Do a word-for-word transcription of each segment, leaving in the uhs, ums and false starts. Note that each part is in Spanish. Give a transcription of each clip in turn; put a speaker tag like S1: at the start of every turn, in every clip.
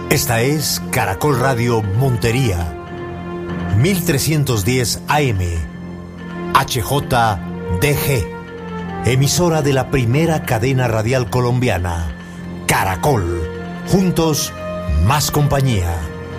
S1: Esta es Caracol Radio Montería, mil trescientos diez A M, H J D G, emisora de la primera cadena radial colombiana, Caracol. Juntos, más compañía.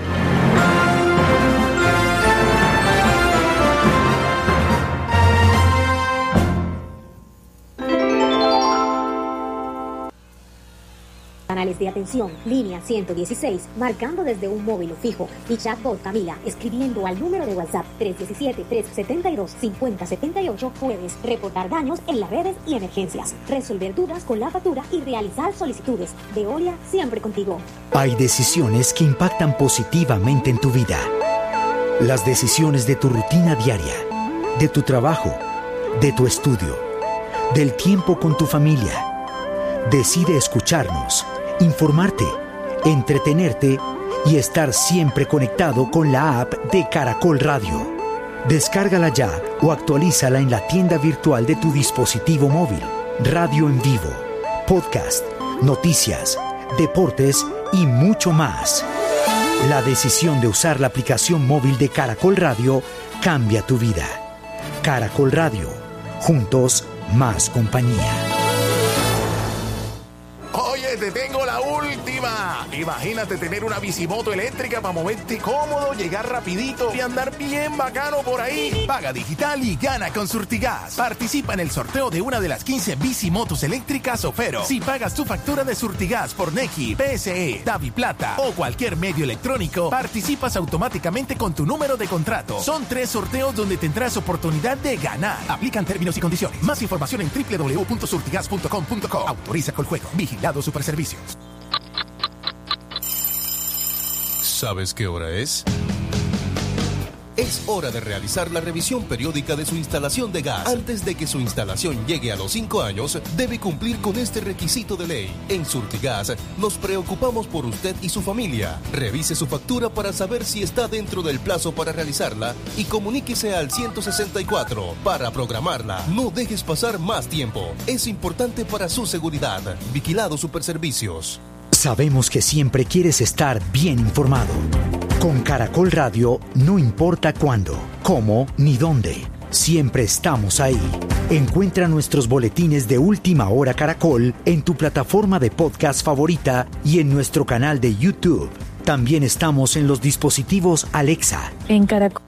S2: Canales de atención, línea ciento dieciséis, marcando desde un móvil fijo, y chatbot Camila, escribiendo al número de WhatsApp tres uno siete, tres siete dos, cinco cero siete ocho. Puedes reportar daños en las redes y emergencias, resolver dudas con la factura y realizar solicitudes. Veolia, siempre contigo.
S3: Hay decisiones que impactan positivamente en tu vida. Las decisiones de tu rutina diaria, de tu trabajo, de tu estudio, del tiempo con tu familia. Decide escucharnos, informarte, entretenerte y estar siempre conectado con la app de Caracol Radio. Descárgala ya o actualízala en la tienda virtual de tu dispositivo móvil. Radio en vivo, podcast, noticias, deportes y mucho más. La decisión de usar la aplicación móvil de Caracol Radio cambia tu vida. Caracol Radio, juntos más compañía.
S4: Oye, te tengo la última. Imagínate tener una bicimoto eléctrica para moverte cómodo, llegar rapidito y andar bien bacano por ahí. Paga digital y gana con Surtigas. Participa en el sorteo de una de las quince bicimotos eléctricas Ofero. Si pagas tu factura de Surtigas por Nequi, P S E, DaviPlata o cualquier medio electrónico, participas automáticamente con tu número de contrato. Son tres sorteos donde tendrás oportunidad de ganar. Aplican términos y condiciones. Más información en doble u doble u doble u punto surtigas punto com punto co. Autoriza Coljuego. Vigilado Superservicios.
S5: ¿Sabes qué hora es? Es hora de realizar la revisión periódica de su instalación de gas. Antes de que su instalación llegue a los cinco años, debe cumplir con este requisito de ley. En Surtigas nos preocupamos por usted y su familia. Revise su factura para saber si está dentro del plazo para realizarla y comuníquese al ciento sesenta y cuatro para programarla. No dejes pasar más tiempo. Es importante para su seguridad. Vigilado Superservicios.
S3: Sabemos que siempre quieres estar bien informado. Con Caracol Radio, no importa cuándo, cómo ni dónde, siempre estamos ahí. Encuentra nuestros boletines de Última Hora Caracol en tu plataforma de podcast favorita y en nuestro canal de YouTube. También estamos en los dispositivos Alexa.
S6: En Caracol.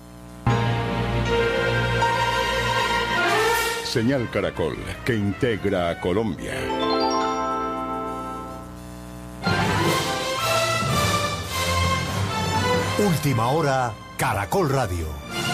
S7: Señal Caracol, que integra a Colombia.
S1: Última Hora, Caracol Radio.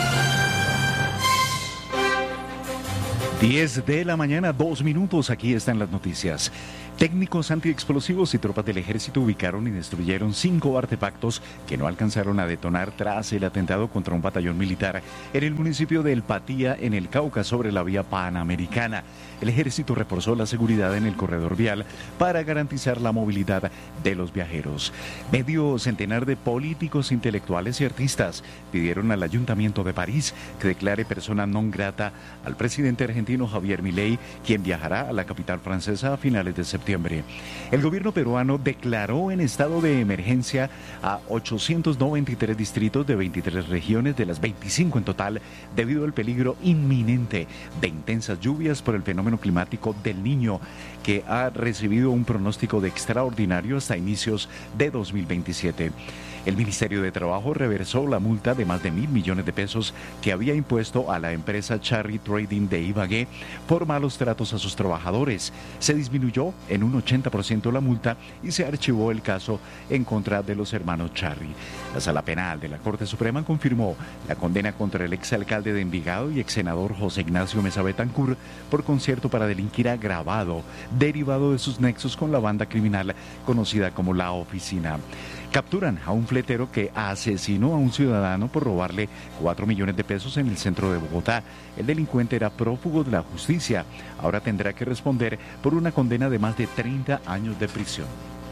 S8: diez de la mañana, dos minutos, aquí están las noticias. Técnicos antiexplosivos y tropas del ejército ubicaron y destruyeron cinco artefactos que no alcanzaron a detonar tras el atentado contra un batallón militar en el municipio de El Patía, en el Cauca, sobre la vía panamericana. El ejército reforzó la seguridad en el corredor vial para garantizar la movilidad de los viajeros. Medio centenar de políticos, intelectuales y artistas pidieron al Ayuntamiento de París que declare persona non grata al presidente argentino Javier Milei, quien viajará a la capital francesa a finales de septiembre. El gobierno peruano declaró en estado de emergencia a ochocientos noventa y tres distritos de veintitrés regiones de las veinticinco en total debido al peligro inminente de intensas lluvias por el fenómeno climático del Niño, que ha recibido un pronóstico de extraordinario hasta inicios de dos mil veintisiete. El Ministerio de Trabajo reversó la multa de más de mil millones de pesos que había impuesto a la empresa Charry Trading de Ibagué por malos tratos a sus trabajadores. Se disminuyó en un ochenta por ciento la multa y se archivó el caso en contra de los hermanos Charry. La Sala Penal de la Corte Suprema confirmó la condena contra el exalcalde de Envigado y exsenador José Ignacio Mesa Betancourt por concierto para delinquir agravado, derivado de sus nexos con la banda criminal conocida como La Oficina. Capturan a un fletero que asesinó a un ciudadano por robarle cuatro millones de pesos en el centro de Bogotá. El delincuente era prófugo de la justicia. Ahora tendrá que responder por una condena de más de treinta años de prisión.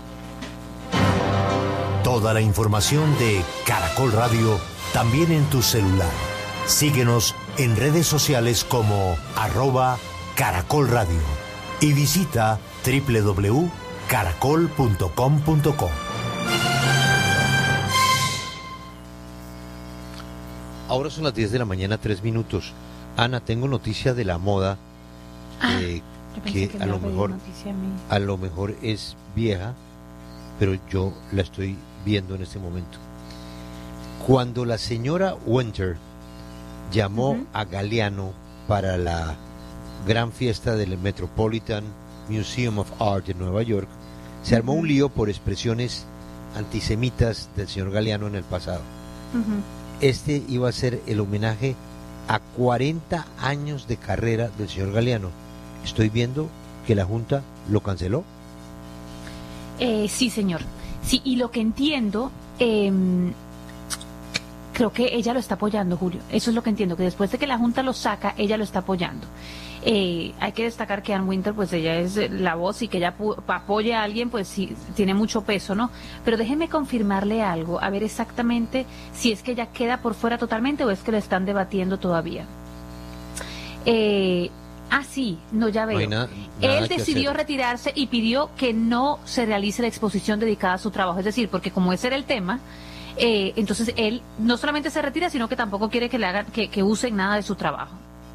S1: Toda la información de Caracol Radio también en tu celular. Síguenos en redes sociales como arroba Caracol Radio y visita doble u doble u doble u punto caracol punto com punto co.
S6: Ahora son las diez de la mañana, tres minutos. Ana, tengo noticia de la moda
S9: Ah,
S6: eh,
S9: yo pensé
S6: que
S9: que
S6: a
S9: me
S6: lo
S9: iba a pedir
S6: mejor
S9: noticia a mí.
S6: a lo mejor es vieja, pero yo la estoy viendo en este momento. Cuando la señora Winter llamó
S9: Ujú.
S6: a Galliano para la gran fiesta del Metropolitan Museum of Art de Nueva York, se armó un lío por expresiones antisemitas del señor Galliano en el pasado.
S9: Ujú.
S6: Este iba a ser el homenaje a cuarenta años de carrera del señor Galliano. Estoy viendo que la Junta lo canceló.
S9: Eh, sí, señor. Sí, y lo que entiendo, eh, creo que ella lo está apoyando, Julio. Eso es lo que entiendo, que después de que la Junta lo saca, ella lo está apoyando. Eh, hay que destacar que Ann Winter, pues ella es eh, la voz, y que ella pu- apoye a alguien, pues sí, tiene mucho peso, ¿no? Pero déjeme confirmarle algo, a ver exactamente si es que ella queda por fuera totalmente o es que lo están debatiendo todavía. Eh, ah, sí, no, ya
S6: No
S9: veo.
S6: hay na- nada
S9: Él
S6: que
S9: decidió
S6: hacer.
S9: retirarse y pidió que no se realice la exposición dedicada a su trabajo. Es decir, porque como ese era el tema, eh, entonces él no solamente se retira, sino que tampoco quiere que le hagan, que, que usen nada de su trabajo.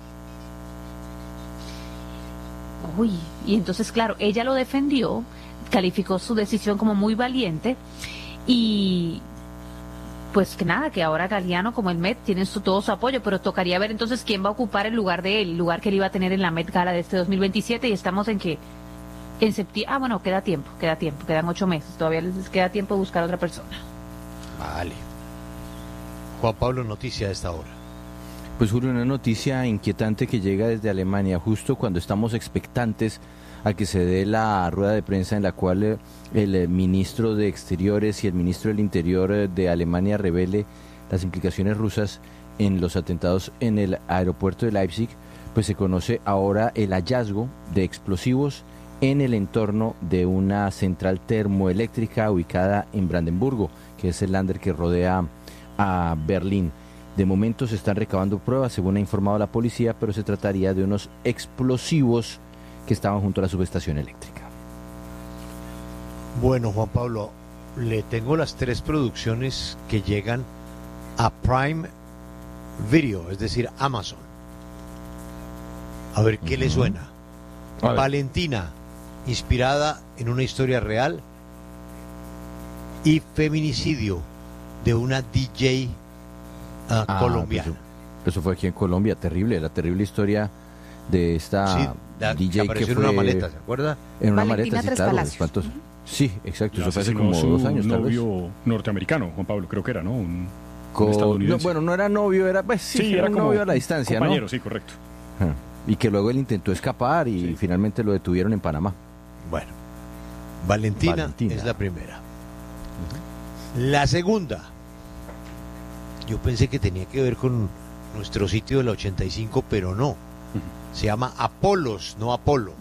S9: Uy, y entonces, claro, ella lo defendió, calificó su decisión como muy valiente y pues que nada, que ahora Galliano como el Met tienen su, todo su apoyo, pero tocaría ver entonces quién va a ocupar el lugar de él, el lugar que él iba a tener en la Met Gala de este dos mil veintisiete, y estamos en que en septiembre, ah bueno, queda tiempo, queda tiempo, quedan ocho meses, todavía les queda tiempo de buscar a otra persona.
S6: Vale. Juan Pablo, noticia a esta hora.
S10: Pues Julio, una noticia inquietante que llega desde Alemania, justo cuando estamos expectantes a que se dé la rueda de prensa en la cual eh, el eh, ministro de Exteriores y el ministro del Interior eh, de Alemania revele las implicaciones rusas en los atentados en el aeropuerto de Leipzig, pues se conoce ahora el hallazgo de explosivos en el entorno de una central termoeléctrica ubicada en Brandenburgo, que es el lander que rodea a Berlín. De momento se están recabando pruebas, según ha informado la policía, pero se trataría de unos explosivos que estaban junto a la subestación eléctrica.
S6: Bueno, Juan Pablo, le tengo las tres producciones que llegan a Prime Video, es decir, Amazon. A ver qué le suena.
S10: A ver.
S6: Valentina, inspirada en una historia real, y Feminicidio, de una D J uh,
S10: Ah,
S6: colombiana.
S10: Eso, eso fue aquí en Colombia, terrible, la terrible historia de esta
S6: Sí, la-
S10: D J
S6: que apareció
S10: que
S6: en
S10: fue
S6: una maleta, ¿se acuerda?
S10: En una
S9: Valentina
S10: maleta, sí,
S9: Tres
S10: claro,
S9: Palacios.
S10: espantoso. Sí, exacto,
S8: La
S10: eso fue hace
S8: asesinó
S10: como
S8: su
S10: dos años, tal vez.
S8: novio norteamericano, Juan Pablo, creo que era, ¿no? Un, un
S10: Co-
S8: estadounidense.
S10: no, bueno, no era novio, era, pues, sí,
S8: Sí,
S10: era un
S8: como
S10: novio a la distancia,
S8: compañero,
S10: ¿no?
S8: sí, correcto.
S10: Ajá. Y que luego él intentó escapar y
S8: Sí.
S10: finalmente lo detuvieron en Panamá.
S6: Bueno, Valentina,
S10: Valentina.
S6: es la primera. La segunda, yo pensé que tenía que ver con nuestro sitio de la ochenta y cinco, pero no. Se llama Apolos, no Apolo.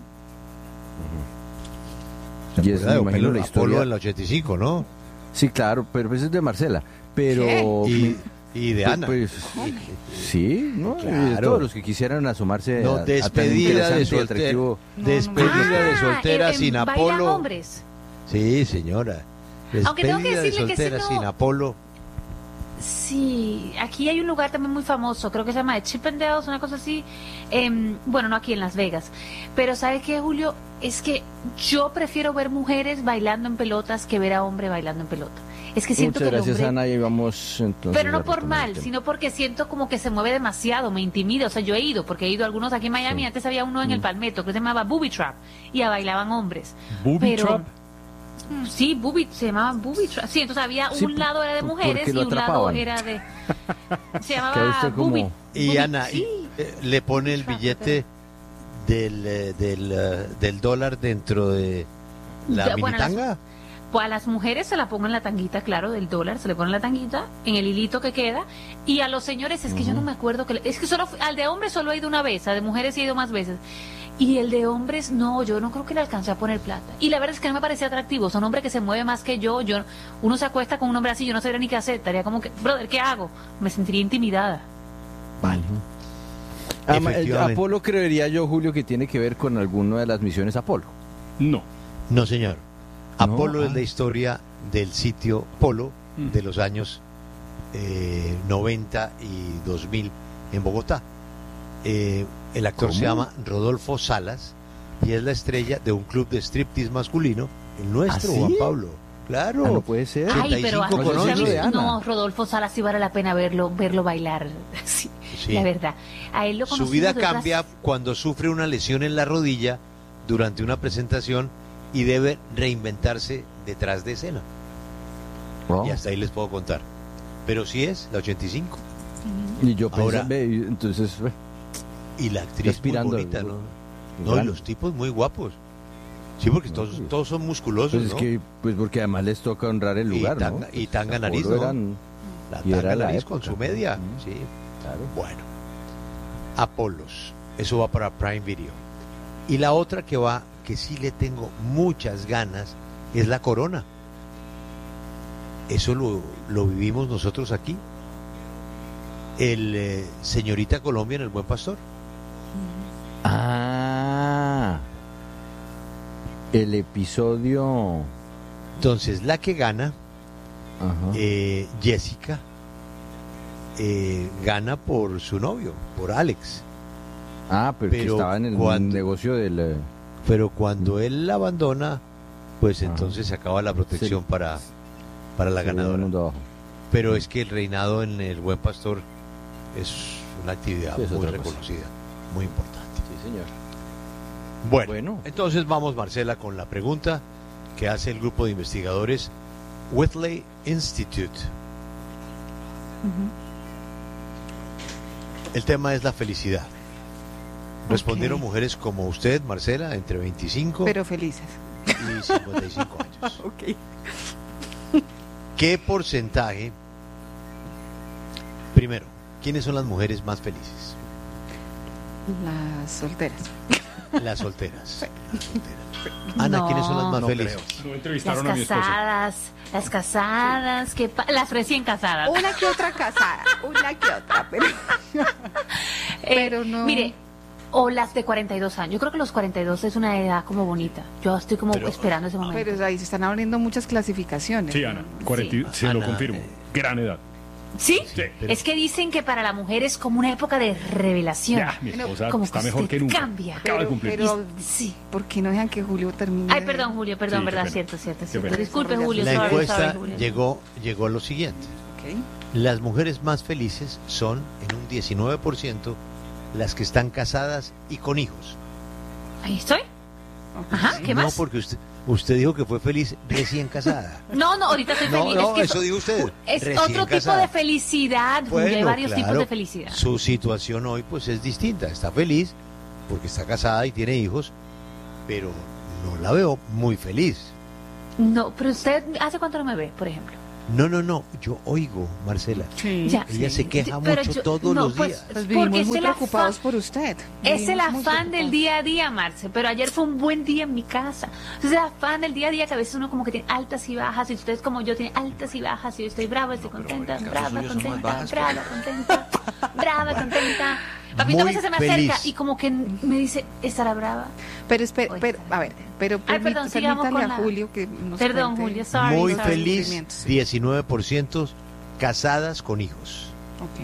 S6: ¿Se
S10: Y es,
S6: acuerda de
S10: me imagino,
S6: Apolo,
S10: la
S6: Apolo
S10: historia.
S6: en la ochenta y cinco, ¿no?
S10: Sí, claro, pero pues es de Marcela. Pero.
S6: Y, y de
S10: pues,
S6: Ana.
S10: pues, sí, ¿no? Y de
S6: Claro.
S10: todos los que quisieran asomarse
S6: No,
S10: a- a tan
S6: despedida de
S10: interesante y
S6: soltera.
S10: atractivo.
S6: Despedida de soltera
S9: Ah, en-
S6: sin
S9: bailan
S6: Apolo.
S9: hombres.
S6: Sí, señora.
S9: Aunque tengo que
S6: Despedida de
S9: decirle que ese
S6: soltera
S9: no-
S6: sin Apolo.
S9: Sí, aquí hay un lugar también muy famoso, creo que se llama de Chippendales, una cosa así. Em, bueno, no aquí en Las Vegas. Pero ¿sabe qué, Julio? Es que yo prefiero ver mujeres bailando en pelotas que ver a hombre bailando en pelota. Es que siento
S10: Muchas
S9: que el
S10: gracias,
S9: hombre...
S10: Ana, y vamos entonces.
S9: Pero no
S10: a
S9: por
S10: retomar el
S9: mal,
S10: tema.
S9: sino porque siento como que se mueve demasiado, me intimida. O sea, yo he ido, porque he ido a algunos aquí en Miami.
S10: Sí.
S9: Antes había uno en
S10: Mm.
S9: el Palmetto que se llamaba Booby Trap y a bailaban hombres.
S8: Booby
S9: Pero-
S8: Trap.
S9: Mm, Sí, booby, se llamaba Booby Trap. Sí, entonces había
S10: Sí,
S9: un lado era de
S10: porque
S9: mujeres y
S10: lo
S9: un lado
S10: atrapaban.
S9: era de... Se
S10: Que a
S9: llamaba
S10: usted como-
S9: Booby.
S6: Y
S9: Booby-
S6: Ana
S9: sí.
S6: eh, le pone el billete del, eh, del, eh, del dólar dentro de la
S9: Ya, bueno,
S6: minitanga.
S9: Pues a las mujeres se la pongo en la tanguita, claro, del dólar, se le pone en la tanguita, en el hilito que queda, y a los señores, es que yo no me acuerdo, que le- es que solo, fui- al de hombres solo he ido una vez, al de mujeres he ido más veces, y el de hombres, no, yo no creo que le alcance a poner plata, y la verdad es que no me parecía atractivo, son hombres que se mueve más que yo, yo, uno se acuesta con un hombre así, yo no sabría ni qué hacer, estaría como que, brother, ¿qué hago? Me sentiría intimidada.
S6: Vale.
S10: Ama- eh,
S6: Efectivamente.
S10: Apolo, creería yo, Julio, que tiene que ver con alguna de las misiones Apolo.
S8: No.
S6: No, señor.
S10: No,
S6: Apolo
S10: ah.
S6: es la historia del sitio Polo
S8: Mm.
S6: de los años eh, noventa y dos mil en Bogotá. Eh, el actor
S10: ¿Cómo?
S6: se llama Rodolfo Salas y es la estrella de un club de striptease masculino, el nuestro,
S10: ¿Ah, sí?
S6: Juan Pablo. Claro.
S10: Ah, no puede ser.
S9: Ay, pero
S6: ochenta y cinco con
S10: anoche
S6: ocho.
S10: de Ana.
S9: no, Rodolfo Salas sí vale la pena verlo, verlo bailar. Sí,
S6: Sí.
S9: la verdad. A él lo
S6: Su
S9: conocimos
S6: vida
S9: de otras-
S6: cambia cuando sufre una lesión en la rodilla durante una presentación y debe reinventarse detrás de escena.
S10: Oh.
S6: Y hasta ahí les puedo contar. Pero sí es la ochenta y cinco.
S10: Y yo pensé,
S6: Ahora-
S10: ve, y entonces, ve,
S6: Y la actriz muy
S10: aspirando
S6: bonita,
S10: al-
S6: ¿no?
S10: al
S6: No, y
S10: grande.
S6: los tipos muy guapos. Sí, porque todos, todos son musculosos,
S10: Pues es
S6: ¿no?
S10: que, pues porque además les toca honrar el
S6: Y
S10: lugar,
S6: tanga-
S10: ¿no?
S6: y tanga
S10: Apolo
S6: nariz, ¿no?
S10: eran-
S6: La
S10: y era
S6: tanga
S10: la
S6: nariz
S10: época.
S6: con su media.
S10: Ujú.
S6: Sí.
S10: Claro.
S6: Bueno. Apolos. Eso va para Prime Video. Y la otra que va, que sí le tengo muchas ganas, es la Corona. Eso lo, lo vivimos nosotros aquí. El eh, Señorita Colombia en El Buen Pastor.
S10: Ah, el episodio.
S6: Entonces, la que gana,
S10: Ajá.
S6: eh, Jessica, eh, gana por su novio, por Alex.
S10: ah, pero, que
S6: pero
S10: estaba en el
S6: cuando-
S10: negocio del. eh,
S6: Pero cuando él la abandona, pues
S10: Ajá.
S6: entonces se acaba la protección
S10: Sí.
S6: para, para la
S10: se ve
S6: ganadora.
S10: el mundo abajo.
S6: Pero es que el reinado en El Buen Pastor es una actividad
S10: Sí, es
S6: muy
S10: otra cosa.
S6: reconocida, muy importante.
S10: Sí, señor.
S6: Bueno,
S10: Bueno.
S6: entonces vamos, Marcela, con la pregunta que hace el grupo de investigadores Whitley Institute. El tema es la felicidad. Respondieron
S11: Ok.
S6: mujeres como usted, Marcela, entre veinticinco
S11: Pero felices.
S6: y cincuenta y cinco años.
S11: Ok.
S6: ¿Qué porcentaje? Primero, ¿quiénes son las mujeres más felices?
S11: Las solteras.
S6: Las solteras. Las solteras. Ana, ¿quiénes son las más
S9: No
S6: felices?
S12: No
S9: Las
S12: entrevistaron a mi esposa.
S9: casadas, las casadas, que pa- las recién casadas.
S11: Una que otra casada. Una que otra. Pero,
S9: Eh,
S11: pero no.
S9: Mire, o las de cuarenta y dos años. Yo creo que los cuarenta y dos es una edad como bonita. Yo estoy como
S6: Pero-
S9: esperando ese momento.
S11: Pero ahí se están abriendo muchas clasificaciones.
S12: Sí, Ana, cuarenta,
S9: Sí.
S12: se lo
S6: Ana,
S12: confirmo.
S6: eh,
S12: Gran edad.
S9: ¿Sí?
S12: Sí.
S6: pero-
S9: Es que dicen que para la mujer es como una época de revelación.
S12: Ya, mi esposa
S9: como
S12: está
S9: que
S12: mejor
S9: usted
S12: que nunca.
S9: cambia.
S12: Acaba de cumplir.
S11: Pero,
S9: Y- sí.
S11: ¿por qué no dejan que Julio termine?
S9: Ay,
S11: de-
S9: perdón, Julio, perdón,
S12: Sí, qué
S9: verdad,
S12: pena.
S9: cierto, cierto, cierto.
S12: pena.
S9: Disculpe, Julio,
S6: La
S9: sorry,
S6: encuesta
S9: sorry, Julio.
S6: llegó, llegó a lo siguiente.
S11: Ok.
S6: Las mujeres más felices son, en un diecinueve por ciento, las que están casadas y con hijos.
S9: Ahí estoy.
S11: Ok.
S9: Ajá, ¿qué
S6: no,
S9: más?
S6: porque usted, usted dijo que fue feliz recién casada.
S9: No, no, ahorita estoy
S6: No,
S9: feliz.
S6: no,
S9: es que
S6: eso dijo usted.
S9: es
S6: recién
S9: otro tipo
S6: casada.
S9: de felicidad, Julio. Hay
S6: Bueno,
S9: varios tipos
S6: claro,
S9: de felicidad.
S6: Su situación hoy pues es distinta. Está feliz porque está casada y tiene hijos, pero no la veo muy feliz.
S9: No, pero usted, ¿hace cuánto no me ve, por ejemplo?
S6: No, no, no, yo oigo, Marcela.
S11: Sí.
S9: Ya.
S6: Ella se queja
S9: Pero
S6: mucho
S9: yo-
S6: todos
S9: no,
S6: los
S9: pues,
S6: días.
S11: Pues
S9: porque
S11: vivimos
S9: es
S11: muy
S9: el
S11: preocupados
S9: afán-
S11: por usted.
S9: Es el
S11: Vivimos muy
S9: afán del
S11: preocupados.
S9: día a día, Marce, pero ayer fue un buen día en mi casa. Es el afán del día a día que a veces uno como que tiene altas y bajas, y ustedes como yo tienen altas y bajas, y yo estoy brava, estoy contenta, brava, contenta, brava, contenta, brava, contenta. Papito a
S6: Muy
S9: veces se me
S6: feliz.
S9: acerca y como que me dice, ¿estará brava?
S11: Pero, espera,
S9: Oye,
S11: pero, a ver, pero
S9: Ay,
S11: permí-
S9: perdón, sigamos
S11: permítale
S9: con
S11: a
S9: la-
S11: Julio que nos
S9: Perdón,
S11: cuente.
S9: Julio, sorry,
S6: Muy
S9: sorry.
S6: feliz,
S11: sufrimientos, sí.
S6: diecinueve por ciento casadas con hijos.
S11: Ok.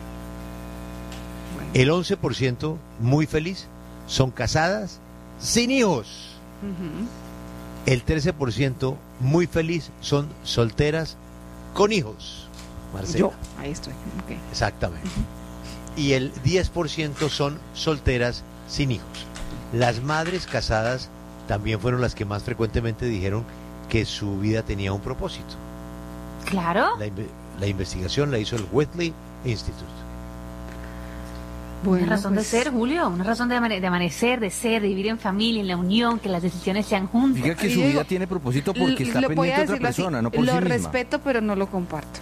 S11: Bueno.
S6: El once por ciento muy feliz son casadas sin hijos.
S11: Ujú.
S6: El trece por ciento muy feliz son solteras con hijos. Marcela.
S11: Yo, ahí estoy. Ok.
S6: Exactamente. Y el diez por ciento son solteras sin hijos. Las madres casadas también fueron las que más frecuentemente dijeron que su vida tenía un propósito.
S9: Claro.
S6: La, inve- la investigación la hizo el Whitley Institute.
S11: Bueno,
S9: una razón
S11: pues,
S9: de ser, Julio, una razón de, amane- de amanecer, de ser, de vivir en familia, en la unión, que las decisiones sean juntas.
S10: Diga que
S11: Y
S10: su
S11: digo,
S10: vida tiene propósito porque está
S11: lo voy a
S10: pendiente de otra
S11: decirlo así,
S10: persona, no por
S11: lo
S10: sí misma.
S11: respeto, pero no lo comparto.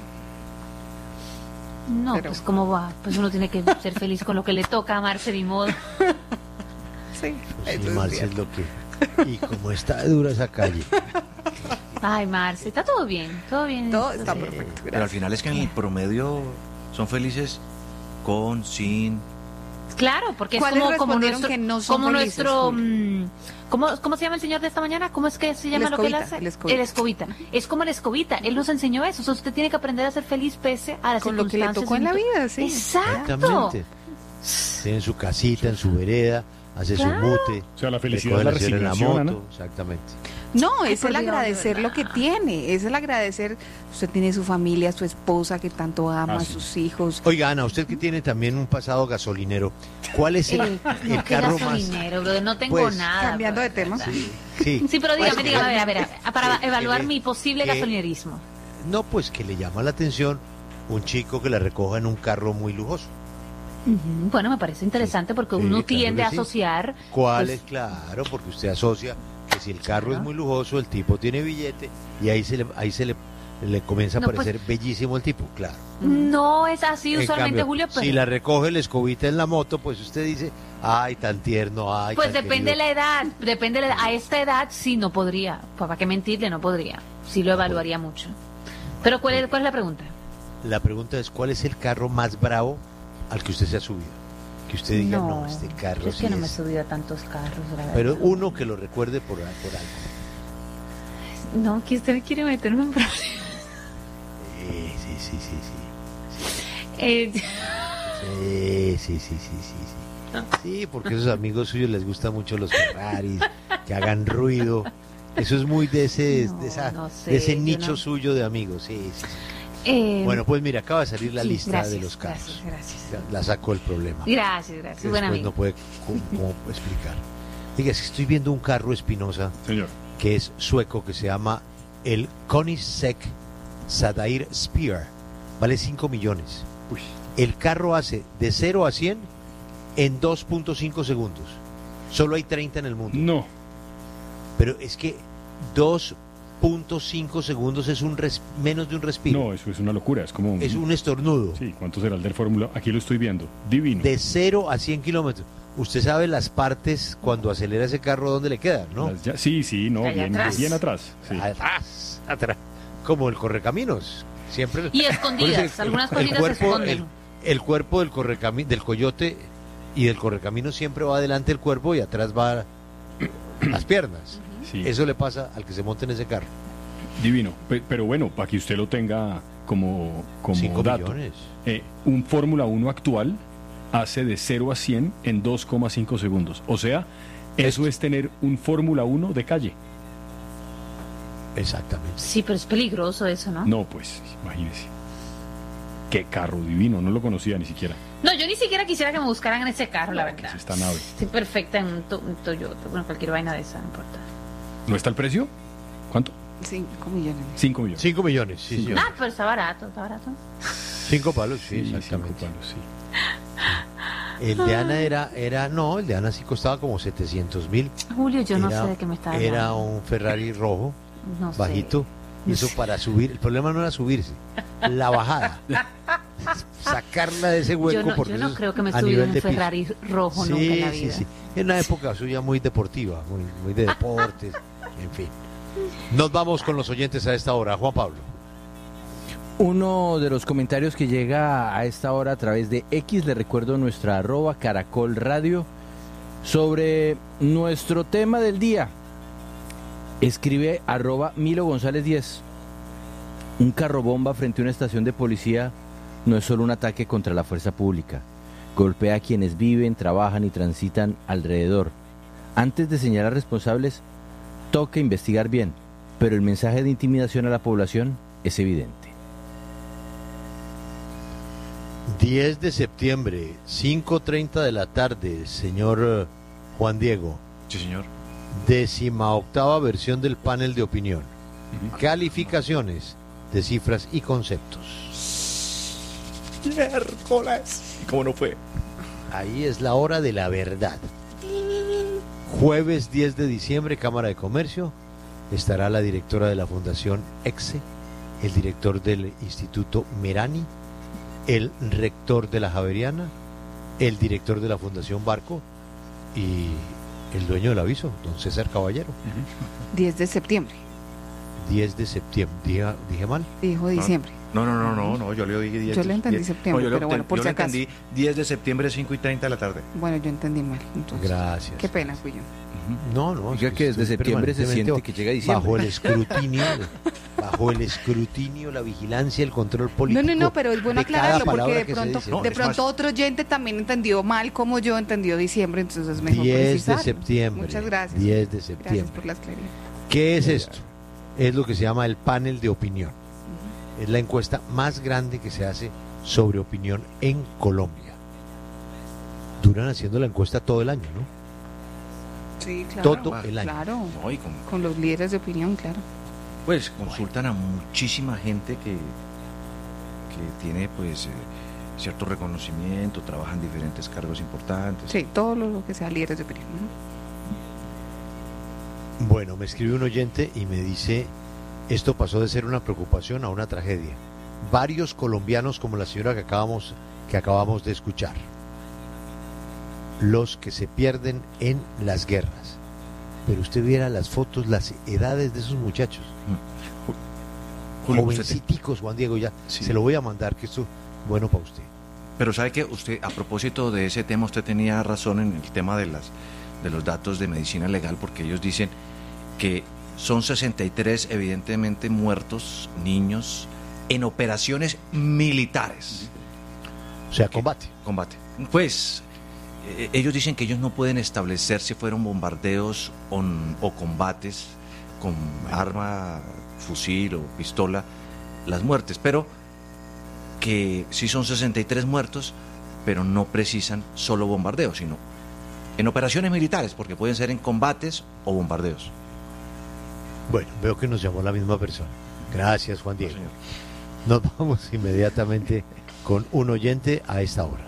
S9: No,
S11: Pero-
S9: pues cómo va, pues uno tiene que ser feliz con lo que le toca, amarse de modo.
S11: Sí,
S6: Pues
S11: eso
S6: sí,
S11: es
S6: Marce,
S11: cierto.
S6: es lo que... Y como está dura esa calle.
S9: Ay, Marce, está todo bien, todo bien.
S11: Todo está
S9: Sí.
S11: perfecto.
S13: Pero al
S11: Gracias.
S13: final es que en el promedio son felices con, sin,
S9: Claro, porque es
S11: ¿Cuáles
S9: como, como
S11: respondieron
S9: nuestro,
S11: que no son
S9: como
S11: felices,
S9: nuestro
S11: Julio?
S9: mm, ¿cómo, ¿cómo se llama el señor de esta mañana? ¿Cómo es que se llama
S11: El
S9: lo que él
S11: escobita,
S9: hace?
S11: el escobita.
S9: El escobita. Es como el escobita, él nos enseñó eso. O sea, usted tiene que aprender a ser feliz pese a las
S11: Con lo que le
S9: circunstancias
S11: tocó en la
S9: y-
S11: vida, sí.
S9: Exacto.
S6: Exactamente. Tiene su casita, en su vereda, hace
S9: Claro.
S6: su mute.
S8: O sea, la felicidad
S6: recoge
S8: es la
S6: la señora en la
S8: resignación,
S6: moto,
S8: Ana.
S6: exactamente.
S11: No,
S9: Ay,
S11: es
S9: por
S11: el
S9: Dios,
S11: agradecer
S9: de
S11: lo que
S9: verdad.
S11: tiene, es el agradecer, usted tiene su familia, su esposa que tanto ama,
S8: Ah, sí.
S11: sus hijos.
S6: Oiga, Ana, usted que tiene también un pasado gasolinero, ¿cuál es el,
S9: Eh,
S6: el
S9: no, qué
S6: carro más?
S9: gasolinero, brother, no tengo
S6: Pues,
S9: nada.
S11: Cambiando de tema.
S6: Sí, sí.
S9: Sí, pero dígame,
S6: Pues,
S9: dígame, a ver, a ver, a ver, para
S6: que-
S9: evaluar
S6: que-
S9: mi posible
S6: que-
S9: gasolinerismo.
S6: No, pues que le llama la atención un chico que la recoja en un carro muy lujoso.
S9: Ujú, Bueno, me parece interesante porque
S6: Sí,
S9: uno
S6: claro
S9: tiende
S6: que
S9: a
S6: sí.
S9: asociar.
S6: ¿Cuál
S9: pues,
S6: es? Claro, porque usted asocia que si el carro
S9: Claro.
S6: es muy lujoso, el tipo tiene billete y ahí se le, ahí se le, le comienza a
S9: No, pues-
S6: parecer bellísimo el tipo, claro.
S9: No es así
S6: En
S9: usualmente,
S6: cambio,
S9: Julio, pero
S6: si la recoge el escobita en la moto, pues usted dice, ay, tan tierno, ay,
S9: pues
S6: tan
S9: depende de
S6: querido".
S9: la edad, depende de la edad. A esta edad sí no podría, pues, ¿para qué mentirle? No podría, sí lo evaluaría mucho. Pero ¿cuál es, cuál es la pregunta?
S6: La pregunta es, ¿cuál es el carro más bravo al que usted se ha subido? Que usted diga, no, este carro
S9: yo es
S6: sí
S9: que no me he
S6: es".
S9: subido a tantos carros, la verdad.
S6: Pero uno que lo recuerde por, por algo.
S9: No, que usted me quiere meterme en problemas.
S6: Sí, sí, sí, sí, sí.
S9: Eh,
S6: Sí, sí, sí, sí, sí, sí. Sí, porque a esos amigos suyos les gustan mucho los Ferraris, que hagan ruido. Eso es muy de ese,
S9: No,
S6: de esa,
S9: no sé,
S6: de ese
S9: yo
S6: nicho
S9: no.
S6: suyo de amigos. Sí, sí, sí.
S9: eh,
S6: Bueno, pues mira, acaba de salir la
S9: sí,
S6: lista
S9: gracias,
S6: de los carros.
S9: Gracias, gracias.
S6: Ya la sacó el problema.
S9: Gracias, gracias.
S6: Que
S9: Buen
S6: después
S9: amigo.
S6: no puede cómo, cómo explicar. Diga, es que estoy viendo un carro Espinosa
S8: Señor.
S6: que es sueco, que se llama el Koenigsegg Sadair Spear. Vale cinco millones.
S8: Uy.
S6: El carro hace de cero a cien en dos punto cinco segundos. Solo hay treinta en el mundo.
S8: No.
S6: Pero es que dos punto cinco segundos es un res- menos de un respiro.
S8: No, eso es una locura. Es como un...
S6: Es un estornudo.
S8: Sí, ¿cuánto será el del Fórmula? Aquí lo estoy viendo. Divino.
S6: De cero a cien kilómetros. Usted sabe las partes cuando acelera ese carro, ¿dónde le quedan, no?
S8: Las ya- Sí, sí, no,
S9: Allá
S8: bien
S9: atrás.
S8: bien atrás. Sí.
S6: Atrás, atrás. Como el correcaminos. Siempre.
S9: Y escondidas,
S6: Por eso el-
S9: algunas
S6: el
S9: cositas se
S6: cuerpo,
S9: esconden.
S6: el, el cuerpo del correcami- del coyote y del correcamino siempre va adelante el cuerpo y atrás va las piernas.
S8: Sí.
S6: Eso le pasa al que se monte en ese carro.
S8: Divino. Pe- Pero bueno, para que usted lo tenga como, como
S6: Cinco
S8: dato.
S6: millones.
S8: Eh, un Fórmula uno actual hace de cero a cien en dos coma cinco segundos. O sea, eso es tener un Fórmula uno de calle.
S6: Exactamente.
S9: Sí, pero es peligroso eso, ¿no?
S8: No, pues, imagínese. Qué carro divino, no lo conocía ni siquiera.
S9: No, yo ni siquiera quisiera que me buscaran en ese carro, la
S8: ¿Qué
S9: verdad.
S8: es esta nave?
S9: Estoy perfecta en un, to- un Toyota, bueno, cualquier vaina de esa, no importa.
S8: ¿No está el precio? ¿Cuánto?
S11: Cinco millones.
S8: Cinco millones.
S6: Cinco millones, sí, señor.
S9: Ah, pero está barato, está barato.
S6: Cinco palos, sí,
S8: Sí,
S6: exactamente.
S8: cinco palos, sí.
S6: El de Ana era, era, no, el de Ana sí costaba como setecientos mil.
S9: Julio, yo no
S6: Era-
S9: sé de qué me está
S6: Era
S9: hablando.
S6: un Ferrari rojo,
S9: No sé.
S6: bajito. Y eso para subir, el problema no era subirse, la bajada. Sacarla de ese hueco
S9: Yo no,
S6: porque
S9: yo no
S6: eso es
S9: creo que me
S6: a
S9: subí en
S6: nivel
S9: un
S6: de piso.
S9: Ferrari rojo
S6: Sí,
S9: nunca en la
S6: sí,
S9: vida.
S6: sí. En una época suya muy deportiva, muy, muy de deportes, en fin. Nos vamos con los oyentes a esta hora. Juan Pablo.
S10: Uno de los comentarios que llega a esta hora a través de X, le recuerdo nuestra arroba Caracol Radio, sobre nuestro tema del día. Escribe arroba Milo González diez. Un carro bomba frente a una estación de policía no es solo un ataque contra la fuerza pública. Golpea a quienes viven, trabajan y transitan alrededor. Antes de señalar responsables, toca investigar bien, pero el mensaje de intimidación a la población es evidente.
S6: diez de septiembre, cinco treinta de la tarde, señor eh, Juan Diego.
S8: Sí, señor.
S6: Décima octava versión del panel de opinión. Calificaciones de cifras y conceptos.
S8: Miércoles. ¿Cómo no fue?
S6: Ahí es la hora de la verdad. Jueves diez de diciembre, Cámara de Comercio. Estará la directora de la Fundación EXE, el director del Instituto Merani, el rector de la Javeriana, el director de la Fundación Barco y el dueño del aviso, don César Caballero.
S11: diez de septiembre,
S6: diez de septiembre. ¿Dije, dije mal?
S11: dijo diciembre.
S12: No, no, no, no, no, yo le oí diez.
S11: Yo le entendí
S12: diez,
S11: septiembre,
S12: no, yo
S11: pero
S12: le,
S11: bueno, por
S12: yo
S11: si
S12: le
S11: acaso.
S12: entendí diez de septiembre, cinco y treinta de la tarde.
S11: Bueno, yo entendí mal. Entonces,
S6: Gracias.
S11: Qué pena fui yo.
S6: No, no.
S10: Oiga, que desde septiembre se siente que llega diciembre.
S6: Bajo el escrutinio, bajo el escrutinio, la vigilancia, el control político.
S11: No, no, no, pero es bueno
S6: de cada
S11: aclararlo porque
S6: palabra
S11: de
S6: que se
S11: pronto,
S6: dice.
S12: No,
S11: de
S12: es
S11: pronto
S12: más.
S11: otro oyente también entendió mal como yo entendió diciembre, entonces es mejor
S6: diez
S11: precisar.
S6: de septiembre.
S11: Muchas gracias.
S6: diez de
S11: Gracias
S6: septiembre.
S11: por las claridades.
S6: ¿Qué es esto? Es lo que se llama el panel de opinión. Es la encuesta más grande que se hace sobre opinión en Colombia. Duran haciendo la encuesta todo el año, ¿no?
S11: Sí, claro.
S6: Todo el año.
S11: Claro.
S12: No, y con-
S11: Con los líderes de opinión, claro.
S12: Pues consultan a muchísima gente que, que tiene pues eh, cierto reconocimiento, trabaja en diferentes cargos importantes.
S11: Sí, todo lo que sea líderes de opinión. ¿no?
S6: Bueno, me escribe un oyente y me dice, esto pasó de ser una preocupación a una tragedia. Varios colombianos como la señora que acabamos, que acabamos de escuchar. Los que se pierden en las guerras. Pero usted viera las fotos, las edades de esos muchachos.
S12: Julio, usted-
S6: Jovenciticos, Juan Diego, ya
S12: Sí.
S6: se lo voy a mandar, que esto es bueno para usted.
S12: Pero sabe que usted, a propósito de ese tema, usted tenía razón en el tema de las de los datos de medicina legal, porque ellos dicen que son sesenta y tres evidentemente muertos niños en operaciones militares.
S6: O sea, combate.
S12: Combate. Pues eh, ellos dicen que ellos no pueden establecer si fueron bombardeos o, o combates con arma, fusil o pistola, las muertes, pero que sí son sesenta y tres muertos, pero no precisan solo bombardeos, sino en operaciones militares, porque pueden ser en combates o bombardeos.
S6: Bueno, veo que nos llamó la misma persona. Gracias, Juan Diego. Nos vamos inmediatamente con un oyente a esta hora.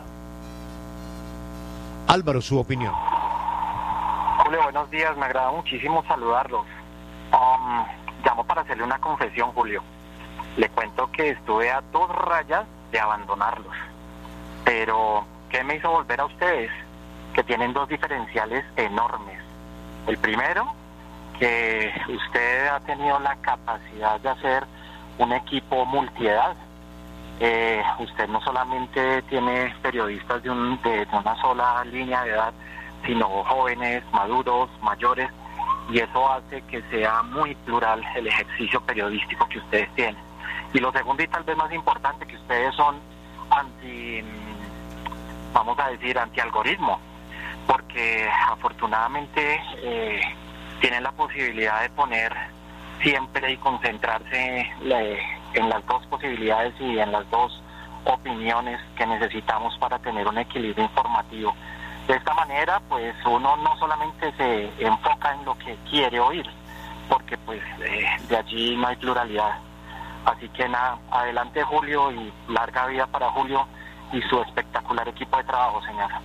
S6: Álvaro, su opinión.
S13: Julio, buenos días, me agrada muchísimo saludarlos. Um, llamo para hacerle una confesión, Julio. Le cuento que estuve a dos rayas de abandonarlos. Pero, ¿qué me hizo volver a ustedes? Que tienen dos diferenciales enormes. El primero, que usted ha tenido la capacidad de hacer un equipo multiedad. Eh, usted no solamente tiene periodistas de, un, de, de una sola línea de edad, sino jóvenes, maduros, mayores, y eso hace que sea muy plural el ejercicio periodístico que ustedes tienen. Y lo segundo y tal vez más importante, que ustedes son anti, vamos a decir, anti-algoritmo, porque afortunadamente eh, tienen la posibilidad de poner siempre y concentrarse eh, en las dos posibilidades y en las dos opiniones que necesitamos para tener un equilibrio informativo. De esta manera, pues uno no solamente se enfoca en lo que quiere oír, porque pues eh, de allí no hay pluralidad. Así que nada, adelante Julio y larga vida para Julio y su espectacular equipo de trabajo, señora.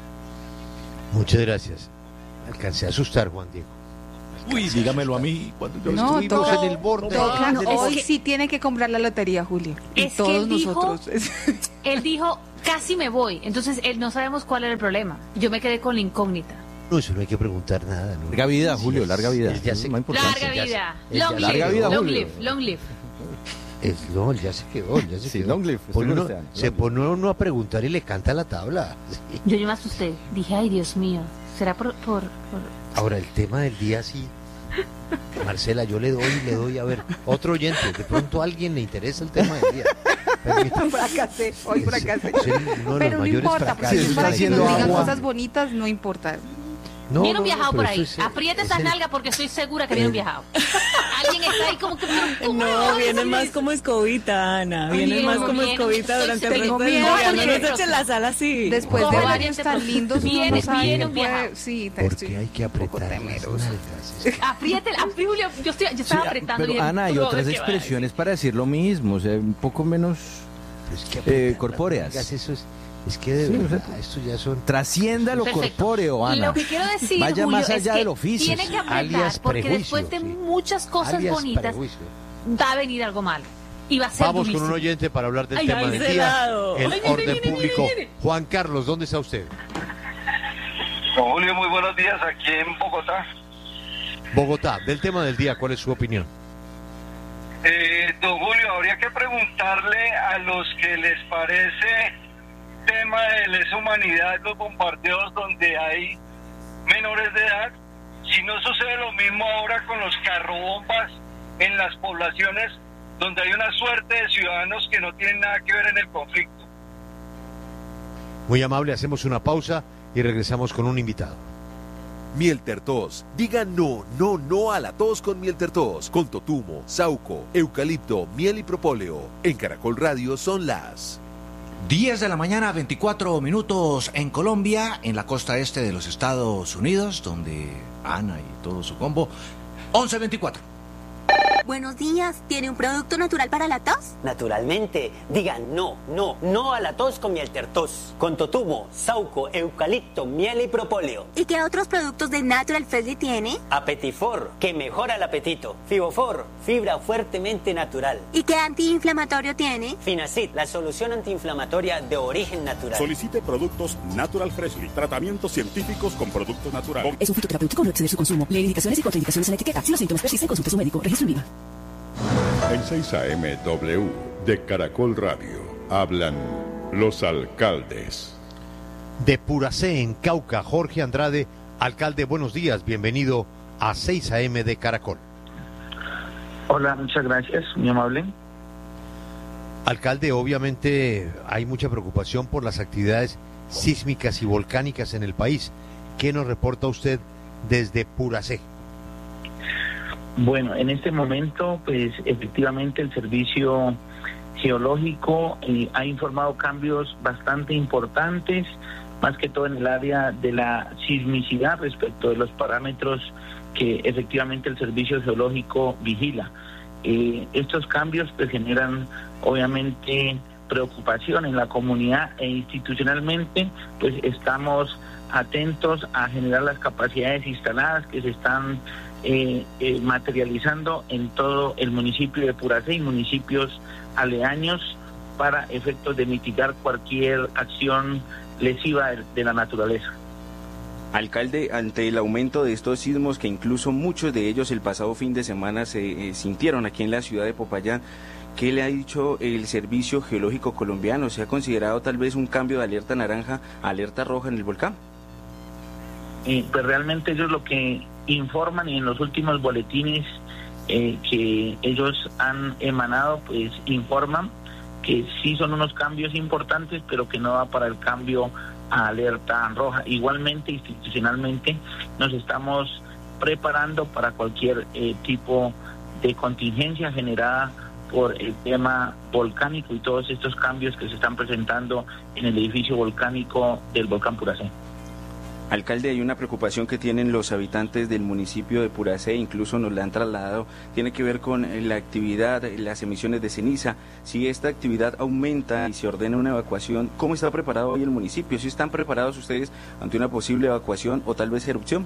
S6: Muchas gracias. Alcancé a asustar, Juan Diego.
S12: Uy, dígamelo a mí. Cuando yo
S11: No,
S12: estuvimos
S11: toca,
S12: en el borde.
S11: toca,
S9: No, es
S11: hoy
S9: que-
S11: sí tiene que comprar la lotería, Julio. Y
S9: Es que
S11: todos
S9: él dijo-
S11: nosotros.
S9: Él dijo, casi me voy. Entonces, él no sabemos cuál era el problema. Yo me quedé con la incógnita.
S6: No, eso no hay que preguntar nada. ¿no?
S10: Larga vida, Julio,
S6: Sí,
S10: larga vida.
S6: él ya
S10: Eso
S6: se-
S10: es más importante.
S9: Larga
S6: ya se-
S9: vida.
S6: él ya
S9: Long
S6: se
S9: live.
S10: Larga vida,
S6: quedó.
S9: Long
S10: Julio.
S9: live. Long live.
S6: Es, no, él ya se quedó, él ya se
S10: Sí,
S6: quedó.
S10: long live, estoy
S6: Pone
S10: con
S6: uno-
S10: usted, Ana,
S6: se
S10: long
S6: pone uno a preguntar y le canta la tabla. Sí.
S9: Yo, yo me asusté. Dije, ay, Dios mío. ¿Será por...? por, por...
S6: Ahora, el tema del día sí. Marcela, yo le doy, le doy, a ver, otro oyente, de pronto a alguien le interesa el tema del día. Permítame.
S11: Fracasé, hoy fracasé.
S6: Es uno de los
S11: Pero no
S6: mayores
S11: importa, porque
S6: fracasos.
S11: es para que
S10: haciendo
S11: nos digan
S10: agua.
S11: cosas bonitas, no importa.
S6: No,
S9: viene
S6: no,
S9: un viajado
S6: no,
S9: por
S6: pero
S9: ahí.
S6: esto es-
S9: Aprieta
S6: es
S9: esa
S6: el-
S9: nalga porque estoy segura que viene un viajado. Alguien está ahí como que... pero ¿cómo me vas
S14: No,
S9: a
S14: viene
S9: decir
S14: más
S9: eso?
S14: como escobita, Ana.
S9: Ay,
S14: Viene
S9: bien,
S14: más como
S9: bien.
S14: escobita durante el
S9: Tengo
S14: resto del
S11: miedo
S14: día. No
S11: porque-
S14: nos eche la sal así.
S11: Después
S9: Coge
S11: de
S9: variante
S11: varios tan
S9: pro-
S11: lindos, uno
S9: viene-
S11: no sabe
S9: viene
S11: qué
S9: un
S11: puede-
S9: viajado.
S11: Sí,
S6: Porque
S11: estoy
S6: hay que
S11: un poco
S6: apretar las
S11: temerosa.
S6: nalgas.
S9: Apriete, apriete, Julio. Yo, estoy, yo estaba
S10: Sí,
S9: apretando. y
S10: pero
S9: dije,
S10: Ana, hay
S9: "No,
S10: otras
S9: ¿qué va a decir?".
S10: expresiones para decir lo mismo, o sea, un poco menos
S6: Pero es que
S10: eh,
S6: apretar las
S10: corpóreas.
S6: nalgas, eso es, es que de
S10: Sí, o
S6: verdad,
S10: sea,
S6: esto ya son
S10: Trascienda lo
S9: Perfecto.
S10: corpóreo, Ana.
S9: Lo que quiero decir,
S10: Vaya
S9: Julio,
S10: más
S9: es
S10: allá
S9: que
S10: del oficio.
S9: tiene que apretar,
S6: alias
S9: porque
S6: prejuicio,
S9: después de
S6: sí.
S9: muchas cosas
S6: alias
S9: bonitas
S6: prejuicio.
S9: va a venir algo malo. Y va a ser
S6: Vamos con
S9: durísimo.
S6: un oyente para hablar del
S9: Ay,
S6: tema
S9: ay,
S6: del
S14: ese
S6: día,
S14: lado.
S6: el
S14: Ay,
S9: viene,
S6: orden
S9: viene, viene,
S6: público.
S9: viene.
S6: Juan Carlos, ¿dónde está usted?
S15: Don Julio, muy buenos días aquí en Bogotá.
S6: Bogotá, del tema del día, ¿cuál es su opinión?
S15: Eh, don Julio, habría que preguntarle a los que les parece tema de lesa humanidad, los bombardeos donde hay menores de edad, si no sucede lo mismo ahora con los carrobombas en las poblaciones donde hay una suerte de ciudadanos que no tienen nada que ver en el conflicto.
S6: Muy amable, hacemos una pausa y regresamos con un invitado.
S16: Mieltertos. Diga no, no, no a la tos con Mieltertos. Con totumo, sauco, eucalipto, miel y propóleo. En Caracol Radio son las
S12: diez de la mañana, veinticuatro minutos en Colombia, en la costa este de los Estados Unidos, donde Ana y todo su combo. once veinticuatro.
S17: Buenos días, ¿tiene un producto natural para la tos?
S18: Naturalmente, digan no, no, no a la tos con Mieltertos. Con totumo, sauco, eucalipto, miel y propóleo.
S17: ¿Y qué otros productos de Natural Freshly tiene?
S18: Apetifor, que mejora el apetito. Fibofor, fibra fuertemente natural.
S17: ¿Y qué antiinflamatorio tiene?
S18: Finacid, la solución antiinflamatoria de origen natural.
S7: Solicite productos Natural Freshly, tratamientos científicos con productos naturales.
S19: Es un fitoterapéutico, no exceder su consumo. Lee indicaciones y contraindicaciones en la etiqueta. Si los síntomas persisten, consulte a su médico. Registro en Viva.
S7: En seis A M W de Caracol Radio hablan los alcaldes.
S6: De Puracé, en Cauca, Jorge Andrade. Alcalde, buenos días, bienvenido a seis A M de Caracol.
S20: Hola, muchas gracias, muy amable.
S6: Alcalde, obviamente hay mucha preocupación por las actividades sísmicas y volcánicas en el país. ¿Qué nos reporta usted desde Puracé?
S20: Bueno, en este momento, pues efectivamente el servicio geológico eh, ha informado cambios bastante importantes, más que todo en el área de la sismicidad respecto de los parámetros que efectivamente el servicio geológico vigila. Eh, estos cambios pues generan obviamente preocupación en la comunidad e institucionalmente pues estamos atentos a generar las capacidades instaladas que se están Eh, eh, materializando en todo el municipio de Puracé y municipios aledaños para efectos de mitigar cualquier acción lesiva de, de la naturaleza.
S21: Alcalde, ante el aumento de estos sismos, que incluso muchos de ellos el pasado fin de semana se eh, sintieron aquí en la ciudad de Popayán, ¿qué le ha dicho el Servicio Geológico Colombiano? ¿Se ha considerado tal vez un cambio de alerta naranja a alerta roja en el volcán?
S20: Eh, pues realmente ellos lo que informan y en los últimos boletines eh, que ellos han emanado, pues informan que sí son unos cambios importantes, pero que no va para el cambio a alerta roja. Igualmente, institucionalmente, nos estamos preparando para cualquier eh, tipo de contingencia generada por el tema volcánico y todos estos cambios que se están presentando en el edificio volcánico del volcán Puracé.
S21: Alcalde, hay una preocupación que tienen los habitantes del municipio de Puracé, incluso nos la han trasladado, tiene que ver con la actividad, las emisiones de ceniza. Si esta actividad aumenta y se ordena una evacuación, ¿cómo está preparado hoy el municipio? ¿Si están preparados ustedes ante una posible evacuación o tal vez erupción?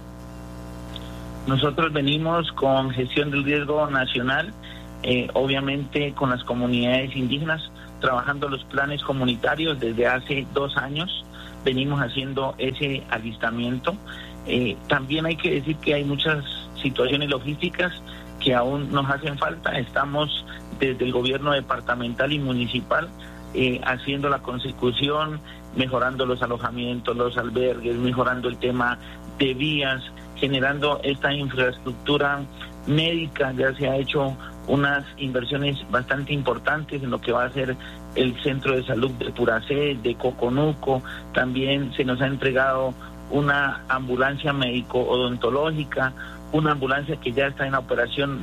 S20: Nosotros venimos con gestión del riesgo nacional, eh, obviamente con las comunidades indígenas, trabajando los planes comunitarios desde hace dos años. Venimos haciendo ese alistamiento. Eh, también hay que decir que hay muchas situaciones logísticas que aún nos hacen falta. Estamos desde el gobierno departamental y municipal eh, haciendo la consecución, mejorando los alojamientos, los albergues, mejorando el tema de vías, generando esta infraestructura médica. Ya se ha hecho unas inversiones bastante importantes en lo que va a ser el centro de salud de Puracé, de Coconuco. También se nos ha entregado una ambulancia médico-odontológica, una ambulancia que ya está en operación